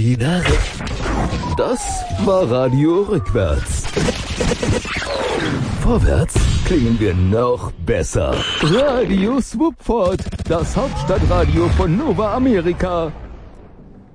wieder. Das war Radio Rückwärts. Vorwärts klingen wir noch besser. Radio Swoopford, das Hauptstadtradio von Nova Amerika.